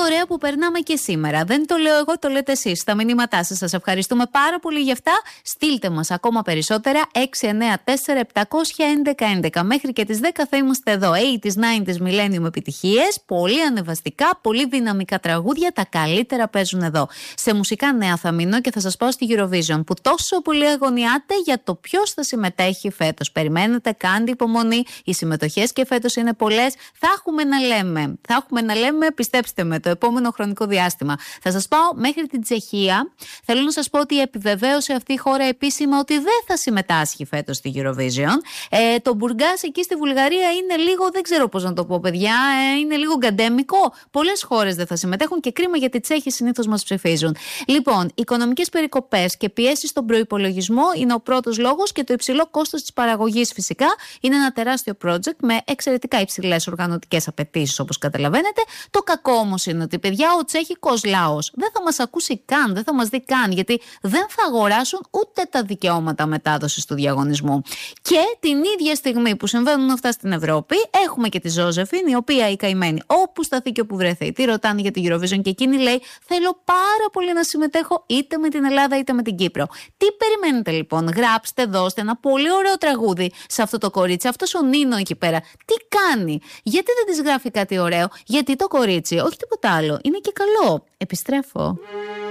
ωραία που περνάμε και σήμερα. Δεν το λέω εγώ, το λέτε εσείς στα μηνύματά σας. Σας ευχαριστούμε πάρα πολύ γι' αυτά. Στείλτε μας ακόμα περισσότερα. 694-711-11. Μέχρι και τις 10 θα είμαστε εδώ. 80s, 90s, Millennium επιτυχίες. Πολύ ανεβαστικά, πολύ δυναμικά τραγούδια. Τα καλύτερα παίζουν εδώ. Σε μουσικά νέα θα μείνω και θα σας πάω στη Eurovision, που τόσο πολύ αγωνιάτε για το ποιος θα συμμετέχει φέτος. Περιμένετε, κάντε υπομονή. Οι συμμετοχές και φέτος είναι πολλές. Θα έχουμε να λέμε. Θα έχουμε να λέμε, πιστέψτε με, το επόμενο χρονικό διάστημα. Θα σας πάω μέχρι την Τσεχία. Θέλω να σας πω ότι επιβεβαίωσε αυτή η χώρα επίσημα ότι δεν θα συμμετάσχει φέτος στη Eurovision. Το Μπουργκάς εκεί στη Βουλγαρία είναι λίγο, δεν ξέρω πώς να το πω, παιδιά, είναι λίγο γκαντέμικο. Πολλές χώρες δεν θα συμμετέχουν και κρίμα, γιατί οι Τσέχοι συνήθως μας ψηφίζουν. Λοιπόν, οικονομικές περικοπές και πιέσεις στον προϋπολογισμό είναι ο πρώτος λόγος, και το υψηλό κόστος της παραγωγής φυσικά είναι ένα τεράστιο project με εξαιρετικά υψηλές οργανωτικές απαιτήσεις, όπως καταλαβαίνετε. Το κακό όμως είναι ότι, παιδιά, ο τσέχικος λαός δεν θα μας ακούσει καν, δεν θα μας δει καν, γιατί δεν θα αγοράσουν ούτε τα δικαιώματα μετάδοσης του διαγωνισμού. Και την ίδια στιγμή που συμβαίνουν αυτά στην Ευρώπη, έχουμε και τη Ζώζεφιν, η οποία η καημένη, όπου σταθεί και όπου βρεθεί, τη ρωτάνε για την Eurovision και εκείνη λέει: θέλω πάρα πολύ να συμμετέχω είτε με την Ελλάδα είτε με την Κύπρο. Τι περιμένετε λοιπόν? Γράψτε, δώστε ένα πολύ ωραίο τραγούδι σε αυτό το κορίτσι. Αυτός ο Νίνο εκεί πέρα, τι κάνει? Γιατί δεν της γράφει κάτι ωραίο? Γιατί το κορίτσι, όχι τίποτα άλλο, είναι και καλό. Επιστρέφω.